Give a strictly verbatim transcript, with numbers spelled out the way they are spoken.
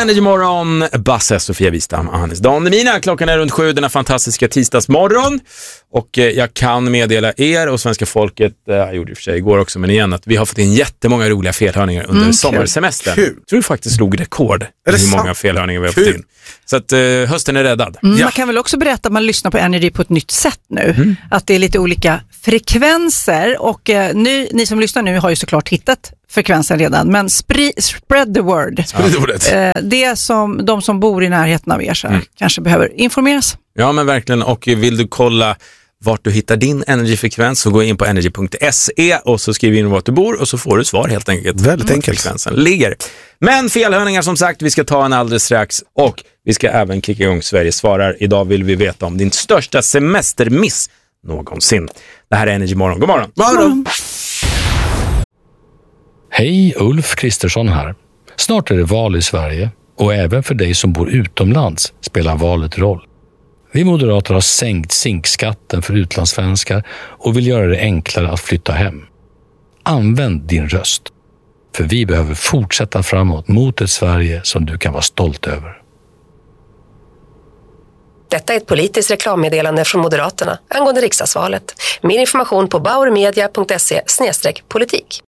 Energy Morgon, Basse, Sofia Wistam, Hannes Dandemina. Klockan är runt sju, denna fantastiska tisdagsmorgon. Och eh, jag kan meddela er och svenska folket, eh, jag gjorde i och för sig igår också, men igen, att vi har fått in jättemånga roliga felhörningar under mm, sommarsemestern. Kul. Jag tror vi faktiskt slog rekord hur sant? många felhörningar vi har Kul. fått in. Så att eh, hösten är räddad. Mm, ja. Man kan väl också berätta att man lyssnar på Energy på ett nytt sätt nu. Mm. Att det är lite olika frekvenser. Och eh, ni, ni som lyssnar nu har ju såklart hittat frekvensen redan. Men spri, spread the word. Spread the word. Eh, det som de som bor i närheten av er så här, mm. kanske behöver informeras. Ja, men verkligen. Och vill du kolla vart du hittar din Energy-frekvens, så gå in på energy punkt se och så skriver in vart du bor och så får du svar helt enkelt. Väldigt mm. enkelt. Frekvensen ligger. Men felhörningar som sagt, vi ska ta en alldeles strax och vi ska även kicka igång Sverige svarar. Idag vill vi veta om din största semestermiss någonsin. Det här är Energy Morgon. God morgon. God morgon. Hej, Ulf Kristersson här. Snart är det val i Sverige och även för dig som bor utomlands spelar valet roll. Vi moderater har sänkt zinkskatten för utlandssvenskar och vill göra det enklare att flytta hem. Använd din röst, för vi behöver fortsätta framåt mot ett Sverige som du kan vara stolt över. Detta är ett politiskt reklammeddelande från Moderaterna angående riksdagsvalet. Mer information på bauermedia punkt se slash politik.